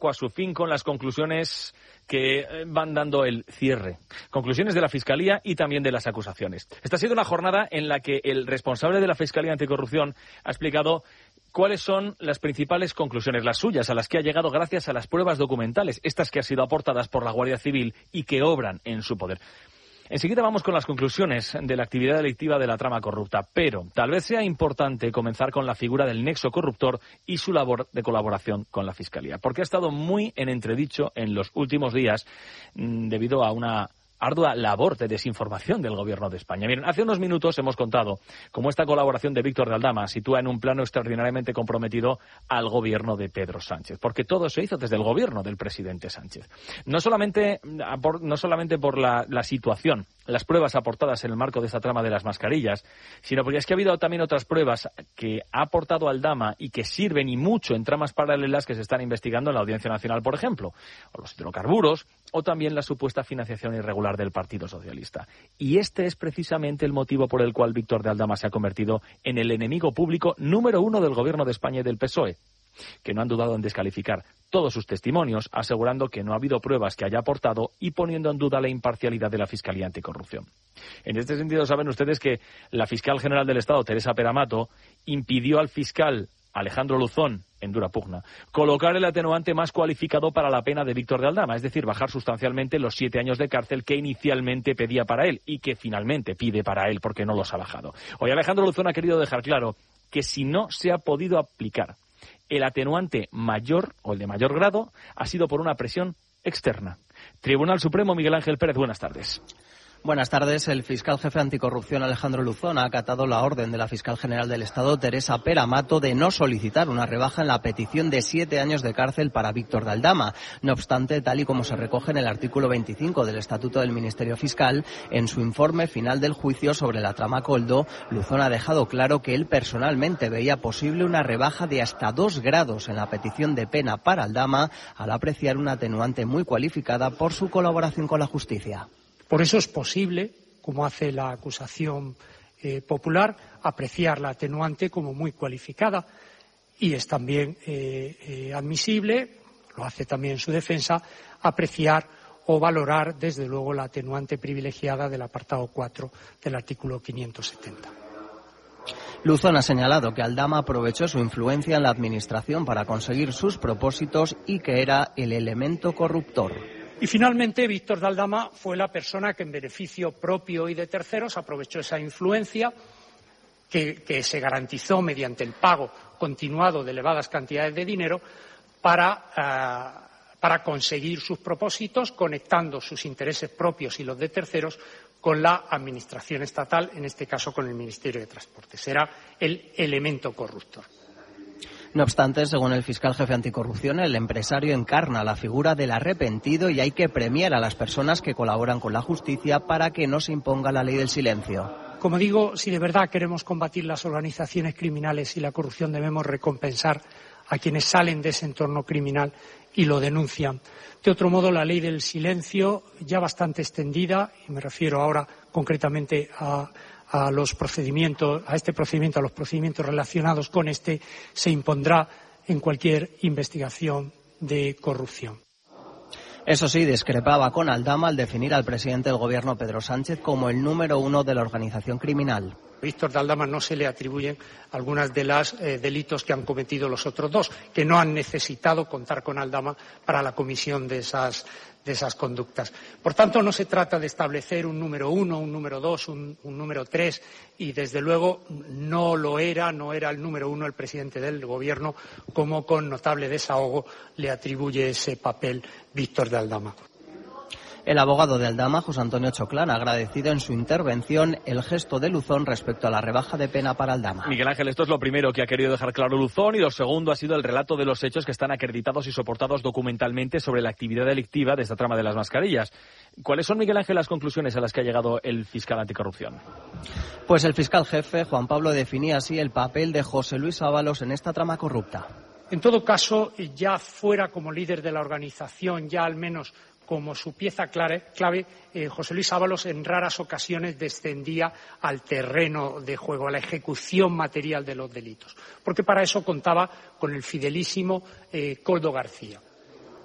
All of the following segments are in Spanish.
poco a su fin con las conclusiones que van dando el cierre. Conclusiones de la Fiscalía y también de las acusaciones. Esta ha sido una jornada en la que el responsable de la Fiscalía Anticorrupción ha explicado cuáles son las principales conclusiones, las suyas, a las que ha llegado gracias a las pruebas documentales, estas que han sido aportadas por la Guardia Civil y que obran en su poder. Enseguida vamos con las conclusiones de la actividad delictiva de la trama corrupta, pero tal vez sea importante comenzar con la figura del nexo corruptor y su labor de colaboración con la Fiscalía, porque ha estado muy en entredicho en los últimos días debido a una ardua labor de desinformación del Gobierno de España. Miren, hace unos minutos hemos contado cómo esta colaboración de Víctor de Aldama sitúa en un plano extraordinariamente comprometido al Gobierno de Pedro Sánchez, porque todo se hizo desde el Gobierno del presidente Sánchez. No solamente por la situación, las pruebas aportadas en el marco de esta trama de las mascarillas, sino porque es que ha habido también otras pruebas que ha aportado Aldama y que sirven y mucho en tramas paralelas que se están investigando en la Audiencia Nacional, por ejemplo, o los hidrocarburos, o también la supuesta financiación irregular del Partido Socialista. Y este es precisamente el motivo por el cual Víctor de Aldama se ha convertido en el enemigo público número 1 del Gobierno de España y del PSOE, que no han dudado en descalificar todos sus testimonios, asegurando que no ha habido pruebas que haya aportado y poniendo en duda la imparcialidad de la Fiscalía Anticorrupción. En este sentido, saben ustedes que la fiscal general del Estado, Teresa Peramato, impidió al fiscal Alejandro Luzón, en dura pugna, colocar el atenuante más cualificado para la pena de Víctor de Aldama, es decir, bajar sustancialmente los 7 años de cárcel que inicialmente pedía para él y que finalmente pide para él porque no los ha bajado. Hoy Alejandro Luzón ha querido dejar claro que si no se ha podido aplicar el atenuante mayor o el de mayor grado, ha sido por una presión externa. Tribunal Supremo, Miguel Ángel Pérez, buenas tardes. Buenas tardes. El fiscal jefe anticorrupción Alejandro Luzón ha acatado la orden de la fiscal general del Estado, Teresa Peramato, de no solicitar una rebaja en la petición de 7 años de cárcel para Víctor de Aldama. No obstante, tal y como se recoge en el artículo 25 del Estatuto del Ministerio Fiscal, en su informe final del juicio sobre la trama Koldo, Luzón ha dejado claro que él personalmente veía posible una rebaja de hasta 2 grados en la petición de pena para Aldama, al apreciar una atenuante muy cualificada por su colaboración con la justicia. Por eso es posible, como hace la acusación popular, apreciar la atenuante como muy cualificada y es también admisible, lo hace también su defensa, apreciar o valorar desde luego la atenuante privilegiada del apartado 4 del artículo 570. Luzón ha señalado que Aldama aprovechó su influencia en la administración para conseguir sus propósitos y que era el elemento corruptor. Y finalmente, Víctor de Aldama fue la persona que en beneficio propio y de terceros aprovechó esa influencia que se garantizó mediante el pago continuado de elevadas cantidades de dinero para conseguir sus propósitos, conectando sus intereses propios y los de terceros con la administración estatal, en este caso con el Ministerio de Transportes. Era el elemento corruptor. No obstante, según el fiscal jefe anticorrupción, el empresario encarna la figura del arrepentido y hay que premiar a las personas que colaboran con la justicia para que no se imponga la ley del silencio. Como digo, si de verdad queremos combatir las organizaciones criminales y la corrupción, debemos recompensar a quienes salen de ese entorno criminal y lo denuncian. De otro modo, la ley del silencio, ya bastante extendida, y me refiero ahora concretamente a los procedimientos relacionados con este, se impondrá en cualquier investigación de corrupción. Eso sí, discrepaba con Aldama al definir al presidente del Gobierno, Pedro Sánchez, como el número 1 de la organización criminal. A Víctor de Aldama no se le atribuyen algunos de los delitos que han cometido los otros dos, que no han necesitado contar con Aldama para la comisión de esas conductas. Por tanto, no se trata de establecer un número 1, un número 2, un número 3, y desde luego no era el número 1 el presidente del Gobierno, como con notable desahogo le atribuye ese papel Víctor de Aldama. El abogado de Aldama, José Antonio Choclán, ha agradecido en su intervención el gesto de Luzón respecto a la rebaja de pena para Aldama. Miguel Ángel, esto es lo primero que ha querido dejar claro Luzón, y lo segundo ha sido el relato de los hechos que están acreditados y soportados documentalmente sobre la actividad delictiva de esta trama de las mascarillas. ¿Cuáles son, Miguel Ángel, las conclusiones a las que ha llegado el fiscal anticorrupción? Pues el fiscal jefe, Juan Pablo, definía así el papel de José Luis Ábalos en esta trama corrupta. En todo caso, ya fuera como líder de la organización, ya al menos como su pieza clave, José Luis Ábalos en raras ocasiones descendía al terreno de juego, a la ejecución material de los delitos, porque para eso contaba con el fidelísimo Koldo García.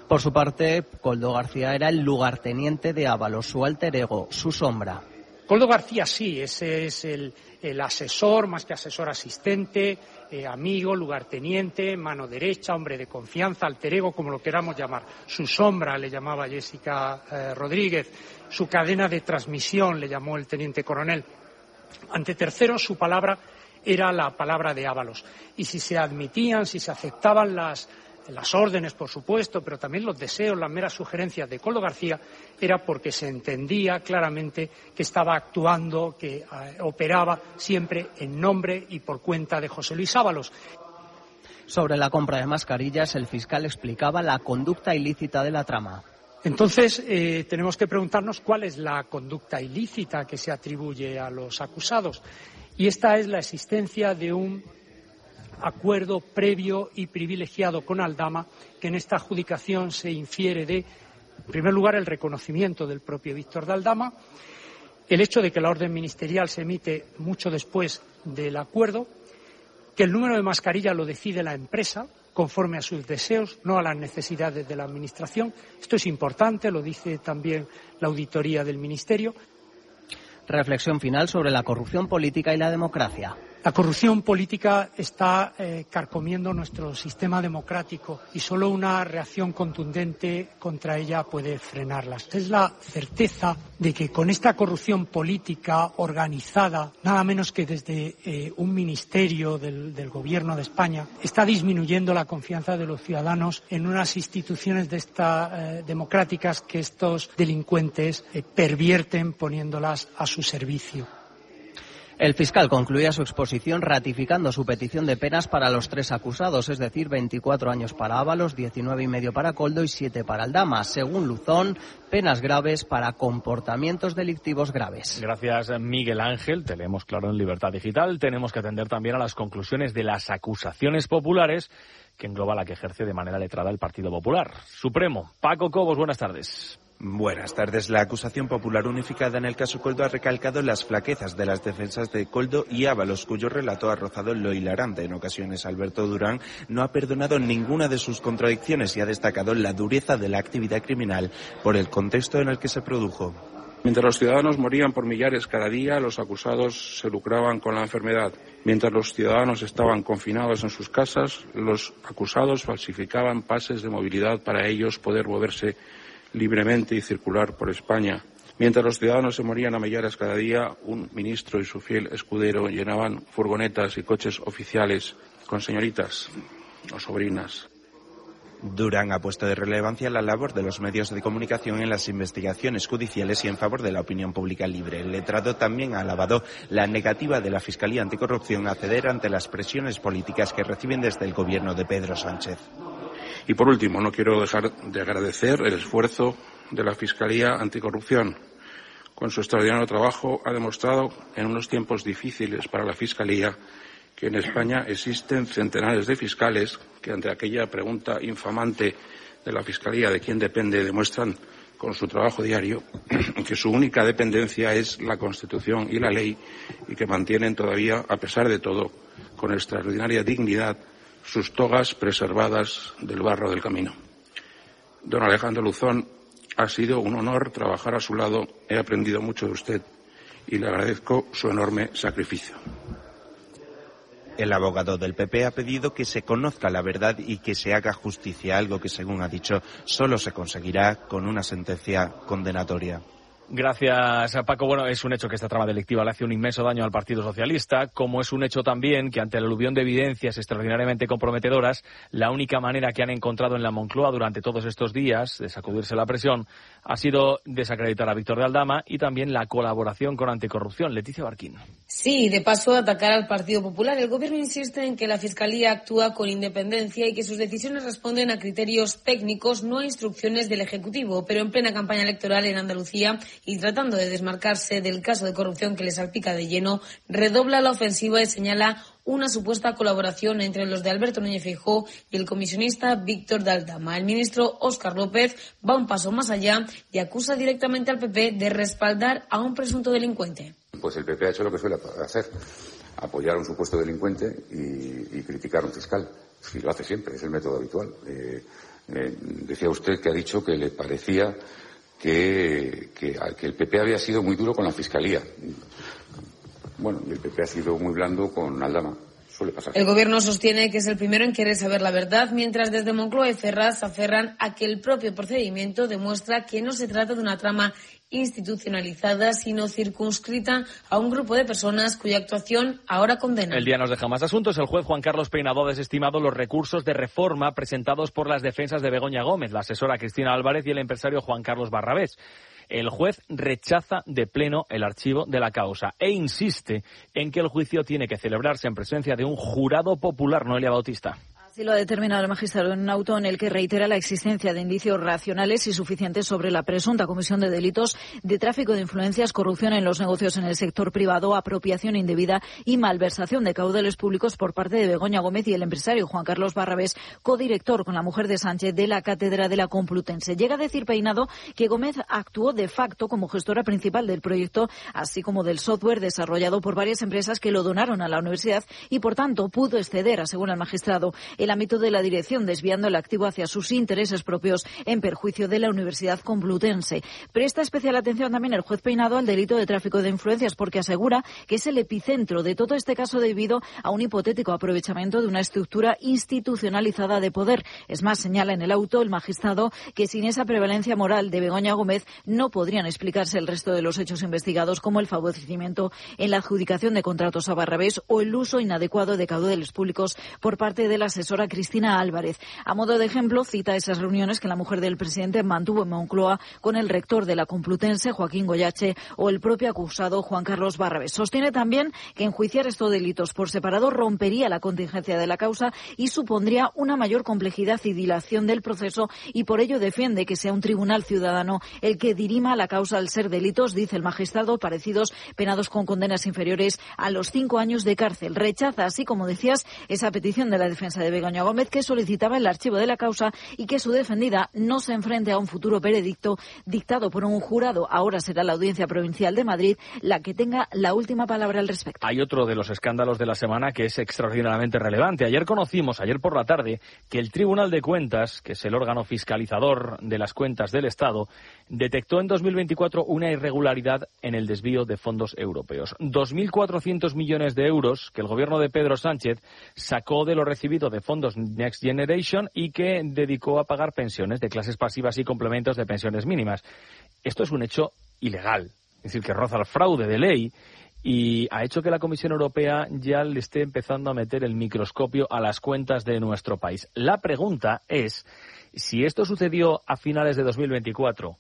Por su parte, Koldo García era el lugarteniente de Ábalos, su alter ego, su sombra. Koldo García sí, ese es el asesor, más que asesor asistente, amigo, lugarteniente, mano derecha, hombre de confianza, alter ego, como lo queramos llamar. Su sombra le llamaba Jessica Rodríguez, su cadena de transmisión le llamó el teniente coronel. Ante terceros su palabra era la palabra de Ábalos. Y si se admitían, si se aceptaban las órdenes, por supuesto, pero también los deseos, las meras sugerencias de Koldo García, era porque se entendía claramente que estaba actuando, que operaba siempre en nombre y por cuenta de José Luis Ábalos. Sobre la compra de mascarillas, el fiscal explicaba la conducta ilícita de la trama. Entonces, tenemos que preguntarnos cuál es la conducta ilícita que se atribuye a los acusados. Y esta es la existencia de un acuerdo previo y privilegiado con Aldama, que en esta adjudicación se infiere de, en primer lugar, el reconocimiento del propio Víctor de Aldama, el hecho de que la orden ministerial se emite mucho después del acuerdo, que el número de mascarillas lo decide la empresa conforme a sus deseos, no a las necesidades de la Administración. Esto es importante, lo dice también la auditoría del Ministerio. Reflexión final sobre la corrupción política y la democracia. La corrupción política está carcomiendo nuestro sistema democrático y solo una reacción contundente contra ella puede frenarlas. Es la certeza de que con esta corrupción política organizada, nada menos que desde un ministerio del Gobierno de España, está disminuyendo la confianza de los ciudadanos en unas instituciones de estas democráticas que estos delincuentes pervierten poniéndolas a su servicio. El fiscal concluía su exposición ratificando su petición de penas para los 3 acusados, es decir, 24 años para Ábalos, 19,5 para Koldo y 7 para Aldama. Según Luzón, penas graves para comportamientos delictivos graves. Gracias, Miguel Ángel. Te leemos claro en Libertad Digital. Tenemos que atender también a las conclusiones de las acusaciones populares, que engloba la que ejerce de manera letrada el Partido Popular. Supremo. Paco Cobos, buenas tardes. Buenas tardes. La acusación popular unificada en el caso Koldo ha recalcado las flaquezas de las defensas de Koldo y Ábalos, cuyo relato ha rozado lo hilarante. En ocasiones, Alberto Durán no ha perdonado ninguna de sus contradicciones y ha destacado la dureza de la actividad criminal por el contexto en el que se produjo. Mientras los ciudadanos morían por millares cada día, los acusados se lucraban con la enfermedad. Mientras los ciudadanos estaban confinados en sus casas, los acusados falsificaban pases de movilidad para ellos poder moverse libremente y circular por España. Mientras los ciudadanos se morían a millares cada día, un ministro y su fiel escudero llenaban furgonetas y coches oficiales con señoritas o sobrinas. Durán ha puesto de relevancia la labor de los medios de comunicación en las investigaciones judiciales y en favor de la opinión pública libre. El letrado también ha alabado la negativa de la Fiscalía Anticorrupción a ceder ante las presiones políticas que reciben desde el gobierno de Pedro Sánchez. Y por último, no quiero dejar de agradecer el esfuerzo de la Fiscalía Anticorrupción. Con su extraordinario trabajo ha demostrado en unos tiempos difíciles para la Fiscalía que en España existen centenares de fiscales que ante aquella pregunta infamante de la Fiscalía de quién depende demuestran con su trabajo diario que su única dependencia es la Constitución y la ley y que mantienen todavía, a pesar de todo, con extraordinaria dignidad, sus togas preservadas del barro del camino. Don Alejandro Luzón, ha sido un honor trabajar a su lado. He aprendido mucho de usted y le agradezco su enorme sacrificio. El abogado del PP ha pedido que se conozca la verdad y que se haga justicia, algo que, según ha dicho, solo se conseguirá con una sentencia condenatoria. Gracias, Paco. Bueno, es un hecho que esta trama delictiva le hace un inmenso daño al Partido Socialista, como es un hecho también que ante el aluvión de evidencias extraordinariamente comprometedoras, la única manera que han encontrado en la Moncloa durante todos estos días de sacudirse la presión ha sido desacreditar a Víctor de Aldama y también la colaboración con Anticorrupción. Leticia Barquín. Sí, de paso a atacar al Partido Popular. El Gobierno insiste en que la Fiscalía actúa con independencia y que sus decisiones responden a criterios técnicos, no a instrucciones del Ejecutivo. Pero en plena campaña electoral en Andalucía y tratando de desmarcarse del caso de corrupción que le salpica de lleno, redobla la ofensiva y señala una supuesta colaboración entre los de Alberto Núñez Feijóo y el comisionista Víctor de Aldama. El ministro Óscar López va un paso más allá y acusa directamente al PP de respaldar a un presunto delincuente. Pues el PP ha hecho lo que suele hacer, apoyar a un supuesto delincuente y criticar a un fiscal. Sí, lo hace siempre, es el método habitual. Decía usted que ha dicho que le parecía que el PP había sido muy duro con la Fiscalía. Bueno, y el PP ha sido muy blando con Aldama. Suele pasar. El Gobierno sostiene que es el primero en querer saber la verdad, mientras desde Moncloa y Ferraz se aferran a que el propio procedimiento demuestra que no se trata de una trama institucionalizada, sino circunscrita a un grupo de personas cuya actuación ahora condena. El día nos deja más asuntos. El juez Juan Carlos Peinado ha desestimado los recursos de reforma presentados por las defensas de Begoña Gómez, la asesora Cristina Álvarez y el empresario Juan Carlos Barrabés. El juez rechaza de pleno el archivo de la causa e insiste en que el juicio tiene que celebrarse en presencia de un jurado popular. Noelia Bautista. Así lo ha determinado el magistrado en un auto en el que reitera la existencia de indicios racionales y suficientes sobre la presunta comisión de delitos de tráfico de influencias, corrupción en los negocios en el sector privado, apropiación indebida y malversación de caudales públicos por parte de Begoña Gómez y el empresario Juan Carlos Barrabés, codirector con la mujer de Sánchez de la Cátedra de la Complutense. Llega a decir Peinado que Gómez actuó de facto como gestora principal del proyecto, así como del software desarrollado por varias empresas que lo donaron a la universidad y, por tanto, pudo exceder, asegura el magistrado, el ámbito de la dirección, desviando el activo hacia sus intereses propios en perjuicio de la Universidad Complutense. Presta especial atención también el juez Peinado al delito de tráfico de influencias, porque asegura que es el epicentro de todo este caso debido a un hipotético aprovechamiento de una estructura institucionalizada de poder. Es más, señala en el auto el magistrado que sin esa prevalencia moral de Begoña Gómez no podrían explicarse el resto de los hechos investigados, como el favorecimiento en la adjudicación de contratos a Barrabés o el uso inadecuado de caudales públicos por parte de la asesora Cristina Álvarez. A modo de ejemplo, cita esas reuniones que la mujer del presidente mantuvo en Moncloa con el rector de la Complutense, Joaquín Goyache, o el propio acusado Juan Carlos Barrabés. Sostiene también que enjuiciar estos delitos por separado rompería la contingencia de la causa y supondría una mayor complejidad y dilación del proceso, y por ello defiende que sea un tribunal ciudadano el que dirima la causa al ser delitos, dice el magistrado, parecidos, penados con condenas inferiores a los 5 años de cárcel. Rechaza, así como decías, esa petición de la defensa de Begoña Gómez, que solicitaba el archivo de la causa y que su defendida no se enfrente a un futuro veredicto dictado por un jurado. Ahora será la Audiencia Provincial de Madrid la que tenga la última palabra al respecto. Hay otro de los escándalos de la semana que es extraordinariamente relevante. Ayer por la tarde, que el Tribunal de Cuentas, que es el órgano fiscalizador de las cuentas del Estado, detectó en 2024 una irregularidad en el desvío de fondos europeos. 2.400 millones de euros que el gobierno de Pedro Sánchez sacó de lo recibido de fondos Next Generation y que dedicó a pagar pensiones de clases pasivas y complementos de pensiones mínimas. Esto es un hecho ilegal, es decir, que roza el fraude de ley y ha hecho que la Comisión Europea ya le esté empezando a meter el microscopio a las cuentas de nuestro país. La pregunta es, si esto sucedió a finales de 2024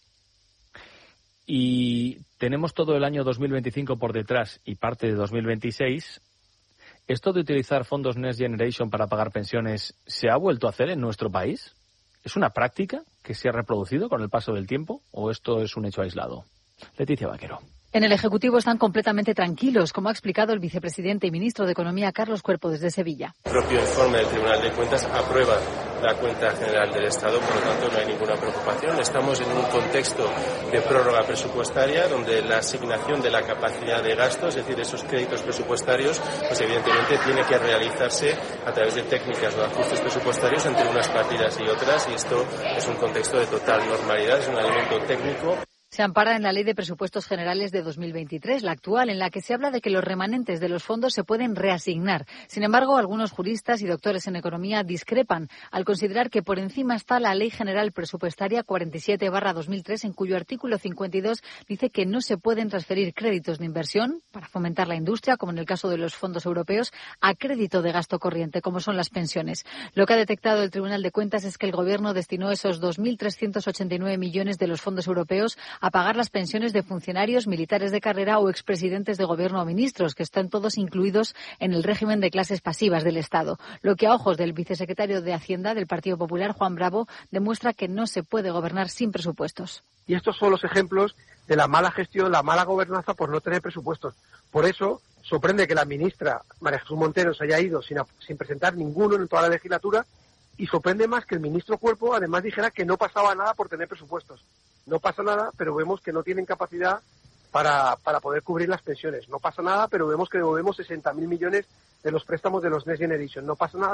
y tenemos todo el año 2025 por detrás y parte de 2026... ¿esto de utilizar fondos Next Generation para pagar pensiones se ha vuelto a hacer en nuestro país? ¿Es una práctica que se ha reproducido con el paso del tiempo o esto es un hecho aislado? Leticia Vaquero. En el Ejecutivo están completamente tranquilos, como ha explicado el vicepresidente y ministro de Economía, Carlos Cuerpo, desde Sevilla. El propio informe del Tribunal de Cuentas aprueba la cuenta general del Estado, por lo tanto no hay ninguna preocupación. Estamos en un contexto de prórroga presupuestaria donde la asignación de la capacidad de gasto, es decir, esos créditos presupuestarios, pues evidentemente tiene que realizarse a través de técnicas o ajustes presupuestarios entre unas partidas y otras, y esto es un contexto de total normalidad, es un elemento técnico. Se ampara en la Ley de Presupuestos Generales de 2023, la actual, en la que se habla de que los remanentes de los fondos se pueden reasignar. Sin embargo, algunos juristas y doctores en economía discrepan al considerar que por encima está la Ley General Presupuestaria 47/2003, en cuyo artículo 52 dice que no se pueden transferir créditos de inversión para fomentar la industria, como en el caso de los fondos europeos, a crédito de gasto corriente, como son las pensiones. Lo que ha detectado el Tribunal de Cuentas es que el Gobierno destinó esos 2.389 millones de los fondos europeos a pagar las pensiones de funcionarios, militares de carrera o expresidentes de gobierno o ministros, que están todos incluidos en el régimen de clases pasivas del Estado. Lo que a ojos del vicesecretario de Hacienda del Partido Popular, Juan Bravo, demuestra que no se puede gobernar sin presupuestos. Y estos son los ejemplos de la mala gestión, la mala gobernanza por no tener presupuestos. Por eso sorprende que la ministra María Jesús Montero se haya ido sin presentar ninguno en toda la legislatura, y sorprende más que el ministro Cuerpo además dijera que no pasaba nada por tener presupuestos. No pasa nada, pero vemos que no tienen capacidad para poder cubrir las pensiones. No pasa nada, pero vemos que devolvemos 60.000 millones de los préstamos de los Next Generation. No pasa nada,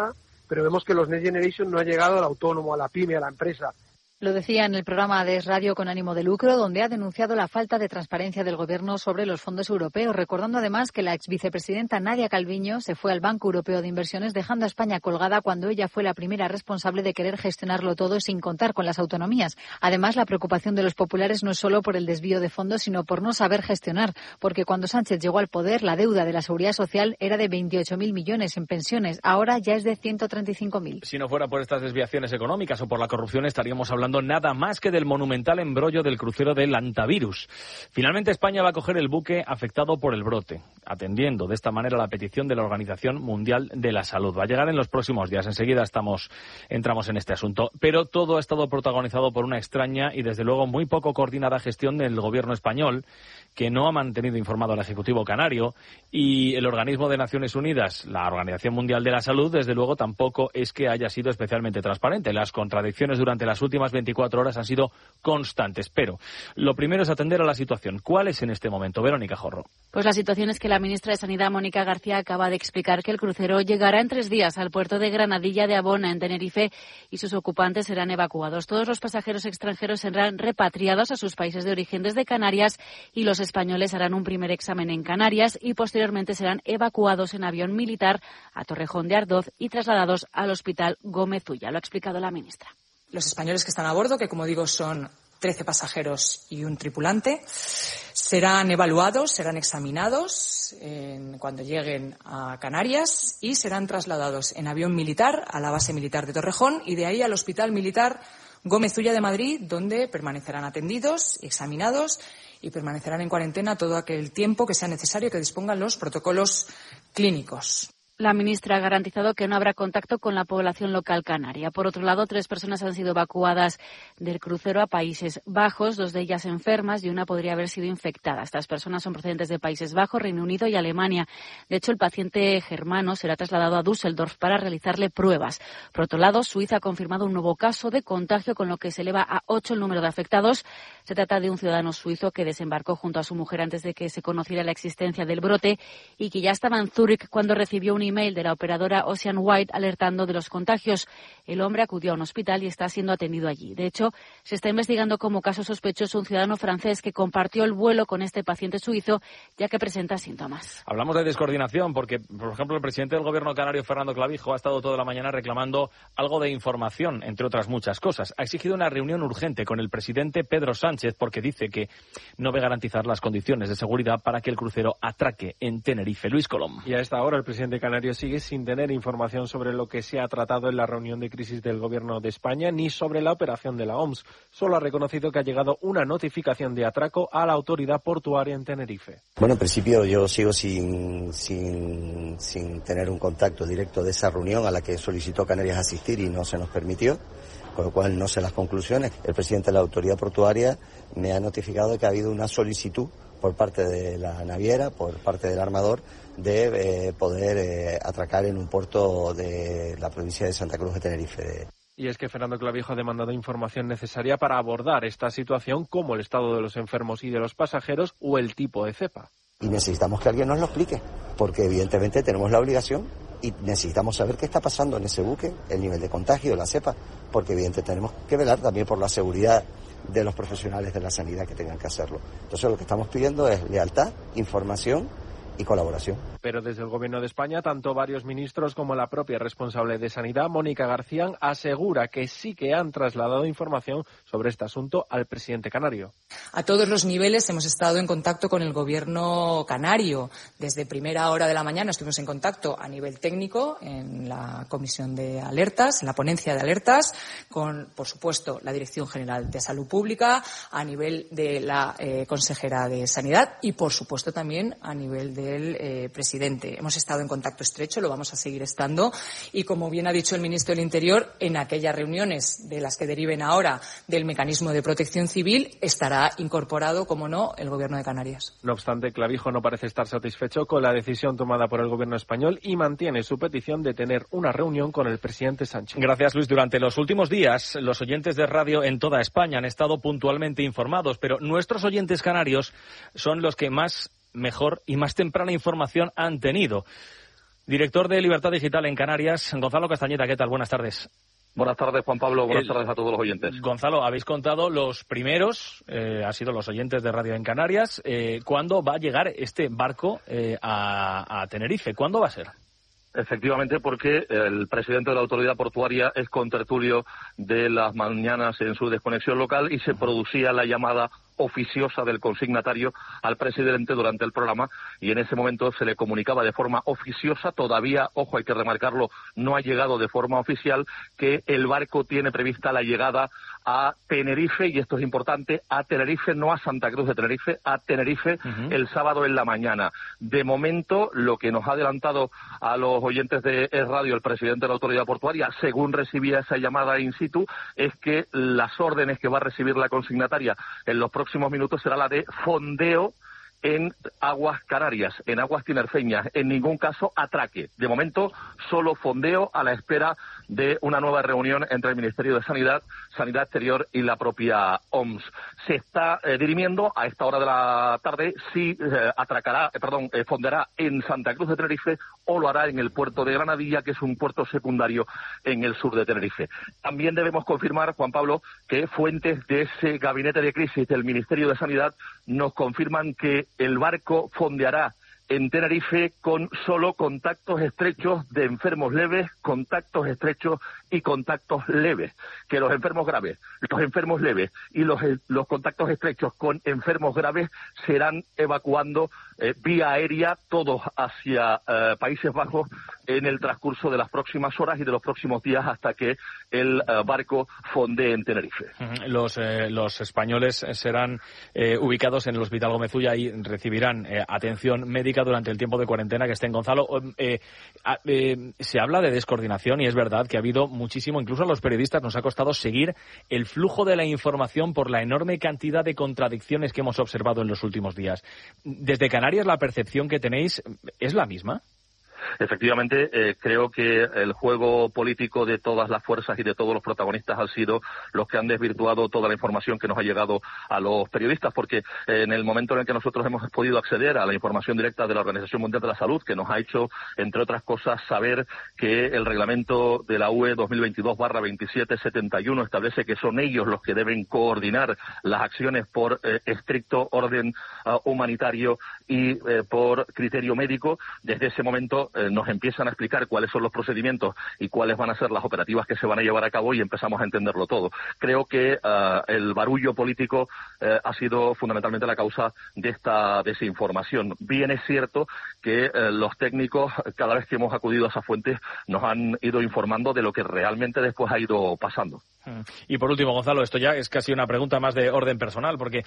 pero vemos que los Next Generation no han llegado al autónomo, a la pyme, a la empresa. Lo decía en el programa de Radio con ánimo de lucro, donde ha denunciado la falta de transparencia del Gobierno sobre los fondos europeos, recordando además que la exvicepresidenta Nadia Calviño se fue al Banco Europeo de Inversiones dejando a España colgada cuando ella fue la primera responsable de querer gestionarlo todo sin contar con las autonomías. Además, la preocupación de los populares no es solo por el desvío de fondos, sino por no saber gestionar, porque cuando Sánchez llegó al poder, la deuda de la Seguridad Social era de 28.000 millones en pensiones, ahora ya es de 135.000. Si no fuera por estas desviaciones económicas o por la corrupción, estaríamos hablando nada más que del monumental embrollo del crucero del Antivirus. Finalmente España va a coger el buque afectado por el brote, atendiendo de esta manera la petición de la Organización Mundial de la Salud. Va a llegar en los próximos días. Enseguida entramos en este asunto. Pero todo ha estado protagonizado por una extraña y desde luego muy poco coordinada gestión del gobierno español, que no ha mantenido informado al Ejecutivo canario, y el organismo de Naciones Unidas, la Organización Mundial de la Salud, desde luego tampoco es que haya sido especialmente transparente. Las contradicciones durante las últimas 24 horas han sido constantes. Pero lo primero es atender a la situación. ¿Cuál es en este momento, Verónica Jorro? Pues la situación es que la ministra de Sanidad, Mónica García, acaba de explicar que el crucero llegará en 3 días al puerto de Granadilla de Abona, en Tenerife, y sus ocupantes serán evacuados. Todos los pasajeros extranjeros serán repatriados a sus países de origen desde Canarias, y los españoles harán un primer examen en Canarias y posteriormente serán evacuados en avión militar a Torrejón de Ardoz y trasladados al Hospital Gómez Ulla. Lo ha explicado la ministra. Los españoles que están a bordo, que como digo son 13 pasajeros y un tripulante, serán evaluados, serán examinados cuando lleguen a Canarias y serán trasladados en avión militar a la base militar de Torrejón y de ahí al Hospital Militar Gómez Ulla de Madrid, donde permanecerán atendidos, examinados y permanecerán en cuarentena todo aquel tiempo que sea necesario que dispongan los protocolos clínicos. La ministra ha garantizado que no habrá contacto con la población local canaria. Por otro lado, 3 personas han sido evacuadas del crucero a Países Bajos, 2 de ellas enfermas y una podría haber sido infectada. Estas personas son procedentes de Países Bajos, Reino Unido y Alemania. De hecho, el paciente germano será trasladado a Düsseldorf para realizarle pruebas. Por otro lado, Suiza ha confirmado un nuevo caso de contagio, con lo que se eleva a 8 el número de afectados. Se trata de un ciudadano suizo que desembarcó junto a su mujer antes de que se conociera la existencia del brote y que ya estaba en Zúrich cuando recibió un email de la operadora Ocean White alertando de los contagios. El hombre acudió a un hospital y está siendo atendido allí. De hecho, se está investigando como caso sospechoso un ciudadano francés que compartió el vuelo con este paciente suizo, ya que presenta síntomas. Hablamos de descoordinación porque, por ejemplo, el presidente del Gobierno canario, Fernando Clavijo, ha estado toda la mañana reclamando algo de información, entre otras muchas cosas. Ha exigido una reunión urgente con el presidente Pedro Sánchez porque dice que no ve garantizar las condiciones de seguridad para que el crucero atraque en Tenerife. Luis Colom. Y a esta hora el presidente canario sigue sin tener información sobre lo que se ha tratado en la reunión de crisis del Gobierno de España ni sobre la operación de la OMS. Solo ha reconocido que ha llegado una notificación de atraco a la autoridad portuaria en Tenerife. Bueno, en principio yo sigo sin tener un contacto directo de esa reunión a la que solicitó Canarias asistir y no se nos permitió, con lo cual no sé las conclusiones. El presidente de la autoridad portuaria me ha notificado que ha habido una solicitud por parte de la naviera, por parte del armador, de poder atracar en un puerto de la provincia de Santa Cruz de Tenerife. Y es que Fernando Clavijo ha demandado información necesaria para abordar esta situación, como el estado de los enfermos y de los pasajeros o el tipo de cepa. Y necesitamos que alguien nos lo explique, porque evidentemente tenemos la obligación y necesitamos saber qué está pasando en ese buque, el nivel de contagio, la cepa, porque evidentemente tenemos que velar también por la seguridad de los profesionales de la sanidad que tengan que hacerlo. Entonces lo que estamos pidiendo es lealtad, información y colaboración. Pero desde el Gobierno de España, tanto varios ministros como la propia responsable de Sanidad, Mónica García, asegura que sí que han trasladado información sobre este asunto al presidente canario. A todos los niveles hemos estado en contacto con el Gobierno canario. Desde primera hora de la mañana estuvimos en contacto a nivel técnico en la comisión de alertas, en la ponencia de alertas, con, por supuesto, la Dirección General de Salud Pública, a nivel de la consejera de Sanidad y, por supuesto, también a nivel del presidente. Hemos estado en contacto estrecho, lo vamos a seguir estando y, como bien ha dicho el ministro del Interior, en aquellas reuniones de las que deriven ahora del mecanismo de protección civil estará incorporado, como no, el Gobierno de Canarias. No obstante, Clavijo no parece estar satisfecho con la decisión tomada por el Gobierno español y mantiene su petición de tener una reunión con el presidente Sánchez. Gracias, Luis. Durante los últimos días, los oyentes de radio en toda España han estado puntualmente informados, pero nuestros oyentes canarios son los que mejor y más temprana información han tenido. Director de Libertad Digital en Canarias, Gonzalo Castañeda, ¿qué tal? Buenas tardes. Buenas tardes, Juan Pablo. Buenas tardes a todos los oyentes. Gonzalo, habéis contado los primeros, han sido los oyentes de Radio en Canarias. ¿Cuándo va a llegar este barco a Tenerife? ¿Cuándo va a ser? Efectivamente, porque el presidente de la autoridad portuaria es contertulio de las mañanas en su desconexión local y se producía la llamada oficiosa del consignatario al presidente durante el programa, y en ese momento se le comunicaba de forma oficiosa, todavía, ojo, hay que remarcarlo, no ha llegado de forma oficial, que el barco tiene prevista la llegada a Tenerife, y esto es importante, a Tenerife, no a Santa Cruz de Tenerife, a Tenerife el sábado en la mañana. De momento, lo que nos ha adelantado a los oyentes de Es Radio el presidente de la autoridad portuaria, según recibía esa llamada in situ, es que las órdenes que va a recibir la consignataria en los próximos minutos será la de fondeo en aguas canarias, en aguas tinerfeñas, en ningún caso atraque. De momento, solo fondeo a la espera de una nueva reunión entre el Ministerio de Sanidad, Sanidad Exterior y la propia OMS. Se está dirimiendo a esta hora de la tarde si fondeará en Santa Cruz de Tenerife o lo hará en el puerto de Granadilla, que es un puerto secundario en el sur de Tenerife. También debemos confirmar, Juan Pablo, que fuentes de ese gabinete de crisis del Ministerio de Sanidad nos confirman que el barco fondeará en Tenerife con solo contactos estrechos de enfermos leves, contactos estrechos y contactos leves. Que los enfermos graves, los enfermos leves y los contactos estrechos con enfermos graves serán evacuando vía aérea todos hacia Países Bajos en el transcurso de las próximas horas y de los próximos días hasta que el barco fondee en Tenerife. Los españoles serán ubicados en el Hospital Gómez Ulla y recibirán atención médica durante el tiempo de cuarentena que estén. Gonzalo, se habla de descoordinación y es verdad que ha habido muchísimo, incluso a los periodistas nos ha costado seguir el flujo de la información por la enorme cantidad de contradicciones que hemos observado en los últimos días. Desde Canarias, ¿la percepción que tenéis es la misma? Efectivamente, creo que el juego político de todas las fuerzas y de todos los protagonistas han sido los que han desvirtuado toda la información que nos ha llegado a los periodistas, porque en el momento en el que nosotros hemos podido acceder a la información directa de la Organización Mundial de la Salud, que nos ha hecho, entre otras cosas, saber que el reglamento de la UE 2022/2771 establece que son ellos los que deben coordinar las acciones por estricto orden humanitario y por criterio médico. Desde ese momento nos empiezan a explicar cuáles son los procedimientos y cuáles van a ser las operativas que se van a llevar a cabo y empezamos a entenderlo todo. Creo que el barullo político ha sido fundamentalmente la causa de esta desinformación. Bien es cierto que los técnicos, cada vez que hemos acudido a esas fuentes, nos han ido informando de lo que realmente después ha ido pasando. Y por último, Gonzalo, esto ya es casi una pregunta más de orden personal, porque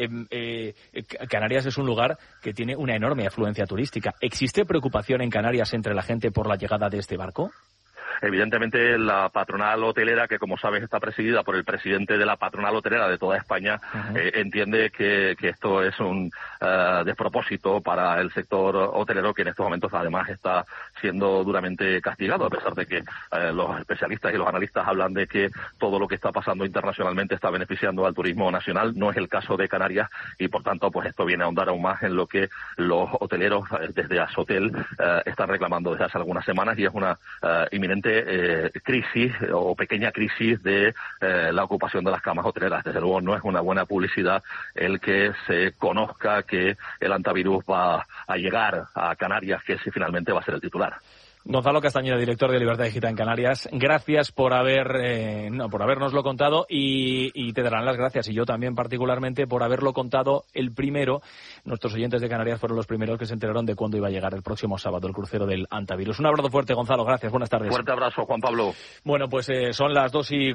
Canarias es un lugar que tiene una enorme afluencia turística. ¿Existe preocupación en Canarias entre la gente por la llegada de este barco? Evidentemente, la patronal hotelera, que como sabes está presidida por el presidente de la patronal hotelera de toda España, entiende que esto es un despropósito para el sector hotelero, que en estos momentos además está siendo duramente castigado, a pesar de que los especialistas y los analistas hablan de que todo lo que está pasando internacionalmente está beneficiando al turismo nacional. No es el caso de Canarias y, por tanto, pues esto viene a ahondar aún más en lo que los hoteleros desde Asotel están reclamando desde hace algunas semanas, y es una inminente crisis o pequeña crisis de la ocupación de las camas hoteleras. Desde luego no es una buena publicidad el que se conozca que el antivirus va a llegar a Canarias, que si finalmente va a ser el titular. Gonzalo Castañeda, director de Libertad Digital en Canarias, gracias por habernoslo contado y te darán las gracias, y yo también particularmente, por haberlo contado el primero. Nuestros oyentes de Canarias fueron los primeros que se enteraron de cuándo iba a llegar el próximo sábado el crucero del antivirus. Un abrazo fuerte, Gonzalo, gracias, buenas tardes. Fuerte abrazo, Juan Pablo. Bueno, pues son las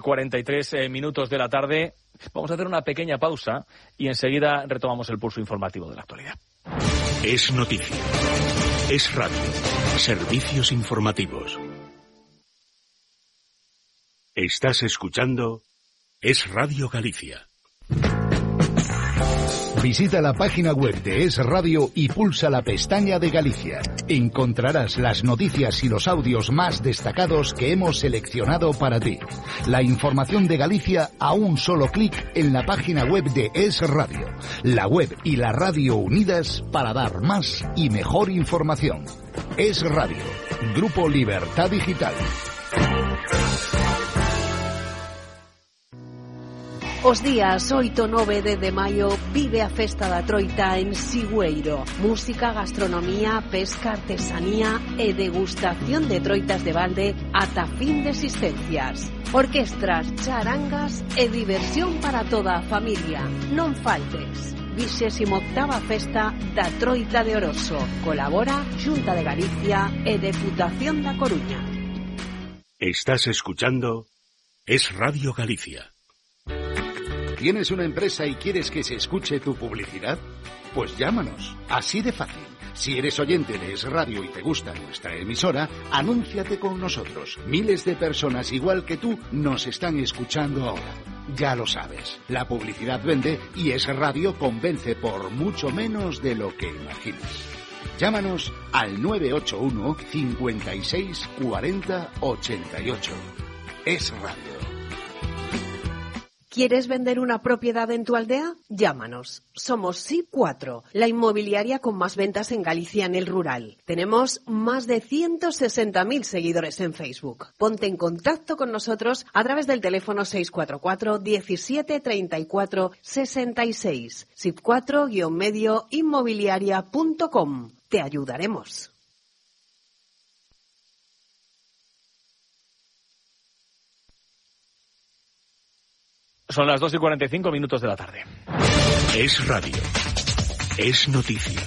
2:43 de la tarde. Vamos a hacer una pequeña pausa y enseguida retomamos el pulso informativo de la actualidad. Es noticia. Es radio. Servicios informativos. Estás escuchando Es Radio Galicia. Visita la página web de Es Radio y pulsa la pestaña de Galicia. Encontrarás las noticias y los audios más destacados que hemos seleccionado para ti. La información de Galicia a un solo clic en la página web de Es Radio. La web y la radio unidas para dar más y mejor información. Es Radio. Grupo Libertad Digital. Os días 8 e 9 de maio vive a Festa da Troita en Sigüeiro. Música, gastronomía, pesca, artesanía e degustación de troitas de balde ata fin de existencias. Orquestras, charangas e diversión para toda a familia. Non faltes. 28ª Festa da Troita de Oroso. Colabora Xunta de Galicia e Deputación da Coruña. Estás escuchando Es Radio Galicia. ¿Tienes una empresa y quieres que se escuche tu publicidad? Pues llámanos, así de fácil. Si eres oyente de Es Radio y te gusta nuestra emisora, anúnciate con nosotros. Miles de personas igual que tú nos están escuchando ahora. Ya lo sabes, la publicidad vende y Es Radio convence por mucho menos de lo que imaginas. Llámanos al 981 56 40 88. Es Radio. ¿Quieres vender una propiedad en tu aldea? Llámanos. Somos SIP4, la inmobiliaria con más ventas en Galicia en el rural. Tenemos más de 160.000 seguidores en Facebook. Ponte en contacto con nosotros a través del teléfono 644 17 34 66. SIP4-medio inmobiliaria.com. Te ayudaremos. Son las 2:45 de la tarde. Es Radio. Es noticia.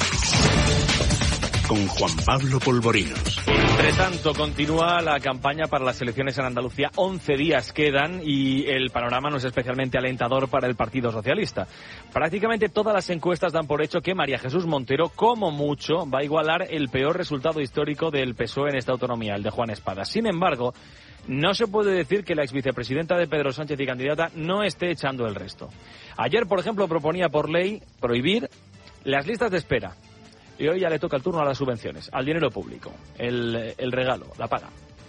Con Juan Pablo Polvorinos. Entre tanto, continúa la campaña para las elecciones en Andalucía. 11 días quedan y el panorama no es especialmente alentador para el Partido Socialista. Prácticamente todas las encuestas dan por hecho que María Jesús Montero, como mucho, va a igualar el peor resultado histórico del PSOE en esta autonomía, el de Juan Espadas. Sin embargo, no se puede decir que la exvicepresidenta de Pedro Sánchez y candidata no esté echando el resto. Ayer, por ejemplo, proponía por ley prohibir las listas de espera. Y hoy ya le toca el turno a las subvenciones, al dinero público, el regalo, la paga.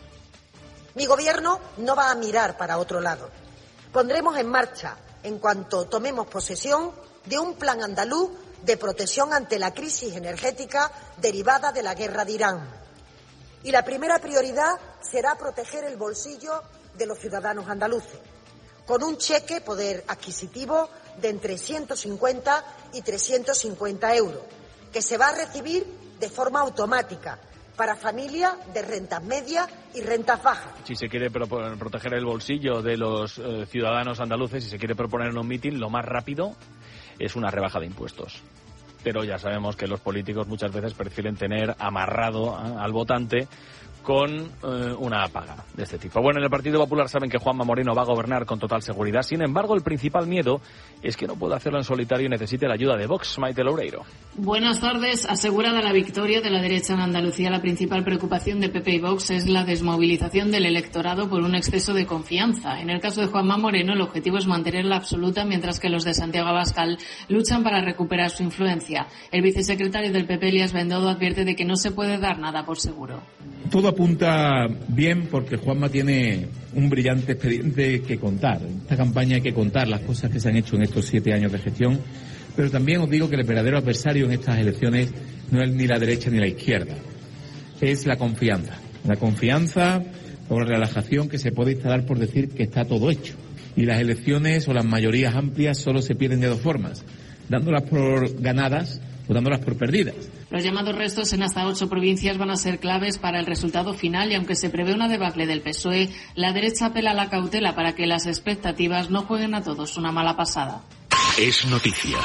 Mi gobierno no va a mirar para otro lado. Pondremos en marcha, en cuanto tomemos posesión, de un plan andaluz de protección ante la crisis energética derivada de la guerra de Irán. Y la primera prioridad será proteger el bolsillo de los ciudadanos andaluces, con un cheque poder adquisitivo de entre 150 y 350 euros, que se va a recibir de forma automática para familias de rentas medias y rentas bajas. Si se quiere proteger el bolsillo de los ciudadanos andaluces, si se quiere proponer en un mitin, lo más rápido es una rebaja de impuestos. Pero ya sabemos que los políticos muchas veces prefieren tener amarrado al votante con una paga de este tipo. Bueno, en el Partido Popular saben que Juanma Moreno va a gobernar con total seguridad. Sin embargo, el principal miedo es que no pueda hacerlo en solitario y necesite la ayuda de Vox. Maite Loureiro. Buenas tardes. Asegurada la victoria de la derecha en Andalucía, la principal preocupación de PP y Vox es la desmovilización del electorado por un exceso de confianza. En el caso de Juanma Moreno, el objetivo es mantenerla absoluta, mientras que los de Santiago Abascal luchan para recuperar su influencia. El vicesecretario del PP, Elías Bendodo, advierte de que no se puede dar nada por seguro. Todo apunta bien porque Juanma tiene un brillante expediente que contar. En esta campaña hay que contar las cosas que se han hecho en estos 7 años de gestión, pero también os digo que el verdadero adversario en estas elecciones no es ni la derecha ni la izquierda, es la confianza. La confianza o la relajación que se puede instalar por decir que está todo hecho. Y las elecciones o las mayorías amplias solo se pierden de dos formas, dándolas por ganadas o dándolas por perdidas. Los llamados restos en hasta 8 provincias van a ser claves para el resultado final y aunque se prevé una debacle del PSOE, la derecha apela a la cautela para que las expectativas no jueguen a todos una mala pasada. Es noticia.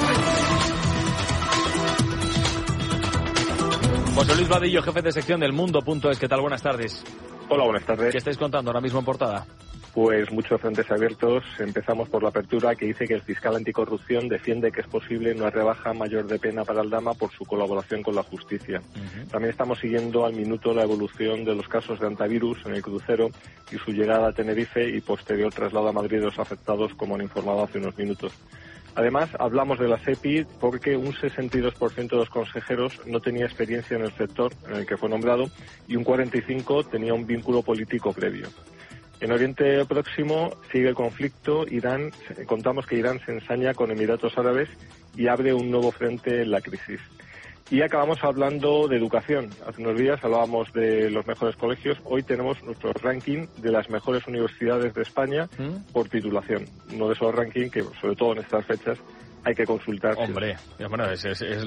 José Luis Vadillo, jefe de sección del Mundo.es. ¿Qué tal? Buenas tardes. Hola, buenas tardes. ¿Qué estáis contando ahora mismo en portada? Pues muchos frentes abiertos. Empezamos por la apertura, que dice que el fiscal anticorrupción defiende que es posible una rebaja mayor de pena para Aldama por su colaboración con la justicia. También estamos siguiendo al minuto la evolución de los casos de antivirus en el crucero y su llegada a Tenerife y posterior traslado a Madrid de los afectados, como han informado hace unos minutos. Además, hablamos de la SEPI porque un 62% de los consejeros no tenía experiencia en el sector en el que fue nombrado y un 45% tenía un vínculo político previo. En Oriente Próximo sigue el conflicto. Contamos que Irán se ensaña con Emiratos Árabes y abre un nuevo frente en la crisis. Y acabamos hablando de educación. Hace unos días hablábamos de los mejores colegios. Hoy tenemos nuestro ranking de las mejores universidades de España por titulación. Uno de esos rankings que, sobre todo en estas fechas, hay que consultar. Hombre, bueno, es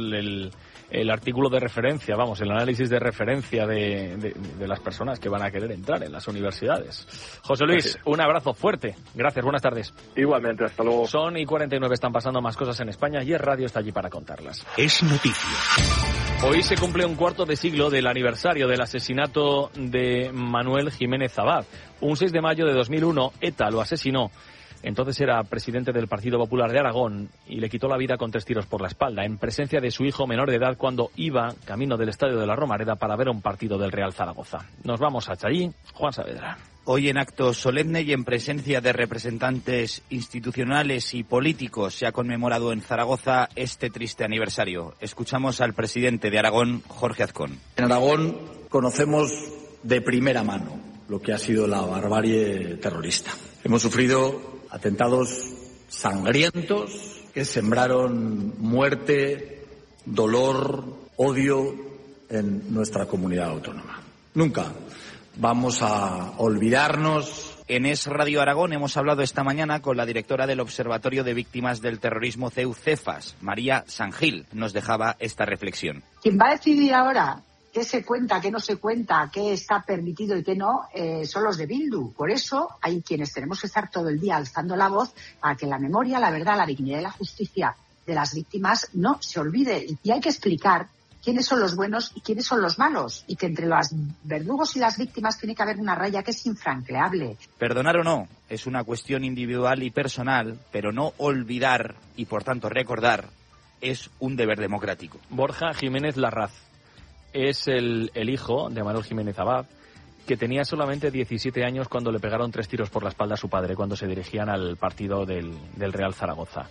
el artículo de referencia, vamos, el análisis de referencia de las personas que van a querer entrar en las universidades. José Luis, un abrazo fuerte. Gracias, buenas tardes. Igualmente, hasta luego. Son y 49, están pasando más cosas en España y Es Radio está allí para contarlas. Es noticia. Hoy se cumple un cuarto de siglo del aniversario del asesinato de Manuel Jiménez Abad. Un 6 de mayo de 2001, ETA lo asesinó. Entonces era presidente del Partido Popular de Aragón y le quitó la vida con 3 tiros por la espalda, en presencia de su hijo menor de edad cuando iba camino del Estadio de la Romareda para ver un partido del Real Zaragoza. Nos vamos a Challí, Juan Saavedra. Hoy en acto solemne y en presencia de representantes institucionales y políticos se ha conmemorado en Zaragoza este triste aniversario. Escuchamos al presidente de Aragón, Jorge Azcón. En Aragón conocemos de primera mano lo que ha sido la barbarie terrorista. Hemos sufrido atentados sangrientos que sembraron muerte, dolor, odio en nuestra comunidad autónoma. Nunca vamos a olvidarnos. En Es Radio Aragón hemos hablado esta mañana con la directora del Observatorio de Víctimas del Terrorismo CEU Cefas, María Sangil. Nos dejaba esta reflexión. ¿Quién va a decidir ahora qué se cuenta, qué no se cuenta, qué está permitido y qué no, son los de Bildu? Por eso hay quienes tenemos que estar todo el día alzando la voz para que la memoria, la verdad, la dignidad y la justicia de las víctimas no se olvide. Y hay que explicar quiénes son los buenos y quiénes son los malos. Y que entre los verdugos y las víctimas tiene que haber una raya que es infranqueable. Perdonar o no es una cuestión individual y personal, pero no olvidar y, por tanto, recordar es un deber democrático. Borja Jiménez Larraz es el hijo de Manuel Jiménez Abad, que tenía solamente 17 años cuando le pegaron 3 tiros por la espalda a su padre cuando se dirigían al partido del Real Zaragoza.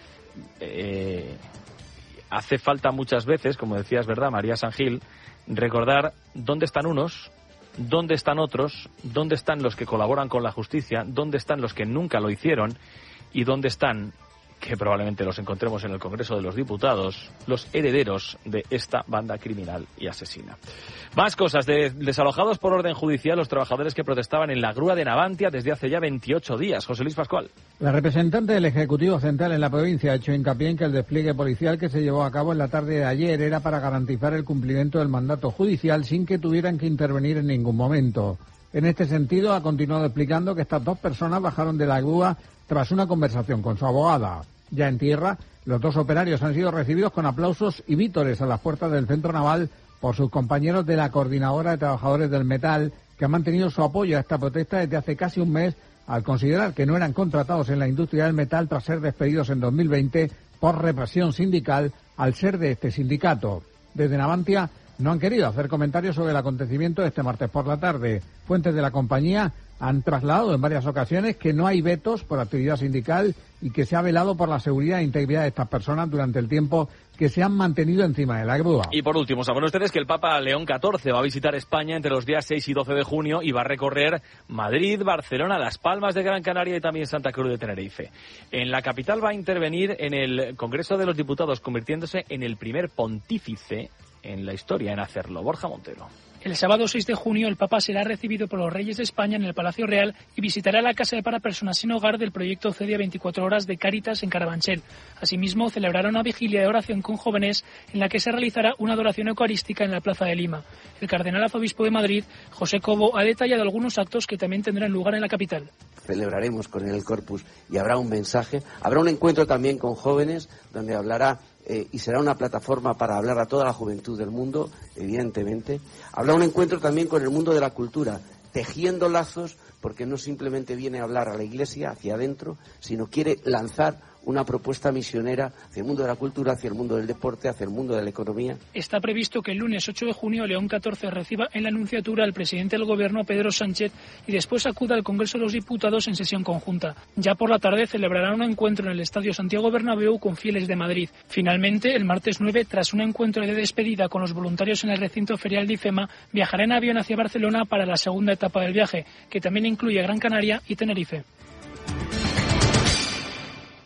Hace falta muchas veces, como decías, ¿verdad, María Sangil, recordar dónde están unos, dónde están otros, dónde están los que colaboran con la justicia, dónde están los que nunca lo hicieron y dónde están, que probablemente los encontremos en el Congreso de los Diputados, los herederos de esta banda criminal y asesina. Más cosas. Desalojados por orden judicial los trabajadores que protestaban en la grúa de Navantia desde hace ya 28 días. José Luis Pascual. La representante del Ejecutivo Central en la provincia ha hecho hincapié en que el despliegue policial que se llevó a cabo en la tarde de ayer era para garantizar el cumplimiento del mandato judicial sin que tuvieran que intervenir en ningún momento. En este sentido, ha continuado explicando que estas 2 personas bajaron de la grúa tras una conversación con su abogada. Ya en tierra, los 2 operarios han sido recibidos con aplausos y vítores a las puertas del centro naval por sus compañeros de la Coordinadora de Trabajadores del Metal, que han mantenido su apoyo a esta protesta desde hace casi un mes, al considerar que no eran contratados en la industria del metal tras ser despedidos en 2020 por represión sindical al ser de este sindicato. Desde Navantia no han querido hacer comentarios sobre el acontecimiento de este martes por la tarde. Fuentes de la compañía han trasladado en varias ocasiones que no hay vetos por actividad sindical y que se ha velado por la seguridad e integridad de estas personas durante el tiempo que se han mantenido encima de la grúa. Y por último, saben ustedes que el Papa León XIV va a visitar España entre los días 6 y 12 de junio y va a recorrer Madrid, Barcelona, Las Palmas de Gran Canaria y también Santa Cruz de Tenerife. En la capital va a intervenir en el Congreso de los Diputados, convirtiéndose en el primer pontífice en la historia en hacerlo. Borja Montero. El sábado 6 de junio el Papa será recibido por los Reyes de España en el Palacio Real y visitará la casa para personas sin hogar del proyecto CEDIA 24 horas de Cáritas en Carabanchel. Asimismo, celebrará una vigilia de oración con jóvenes en la que se realizará una adoración eucarística en la Plaza de Lima. El cardenal arzobispo de Madrid, José Cobo, ha detallado algunos actos que también tendrán lugar en la capital. Celebraremos con él el Corpus y habrá un mensaje. Habrá un encuentro también con jóvenes donde hablará y será una plataforma para hablar a toda la juventud del mundo, evidentemente. Habrá un encuentro también con el mundo de la cultura, tejiendo lazos, porque no simplemente viene a hablar a la Iglesia hacia adentro, sino quiere lanzar una propuesta misionera hacia el mundo de la cultura, hacia el mundo del deporte, hacia el mundo de la economía. Está previsto que el lunes 8 de junio León XIV reciba en la Nunciatura al presidente del Gobierno, Pedro Sánchez, y después acuda al Congreso de los Diputados en sesión conjunta. Ya por la tarde celebrará un encuentro en el Estadio Santiago Bernabéu con fieles de Madrid. Finalmente, el martes 9, tras un encuentro de despedida con los voluntarios en el recinto ferial de IFEMA, viajará en avión hacia Barcelona para la segunda etapa del viaje, que también incluye Gran Canaria y Tenerife.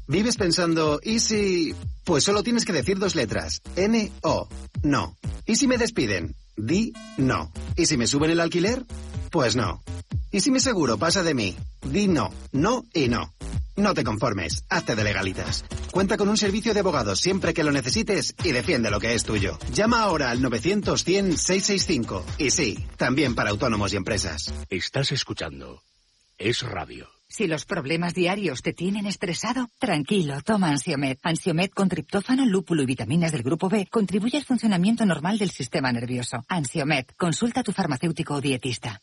¿Vives pensando, y si...? Pues solo tienes que decir 2 letras. N-O. No. ¿Y si me despiden? Di no. ¿Y si me suben el alquiler? Pues no. ¿Y si mi seguro pasa de mí? Di no. No y no. No te conformes. Hazte de Legalitas. Cuenta con un servicio de abogados siempre que lo necesites y defiende lo que es tuyo. Llama ahora al 900-100-665. Y sí, también para autónomos y empresas. Estás escuchando Es Radio. Si los problemas diarios te tienen estresado, tranquilo, toma Ansiomed. Ansiomed con triptófano, lúpulo y vitaminas del grupo B contribuye al funcionamiento normal del sistema nervioso. Ansiomed, consulta a tu farmacéutico o dietista.